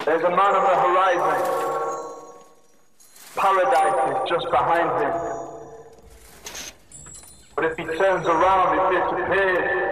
There's a man on the horizon. Paradise is just behind him. But if he turns around, it disappears.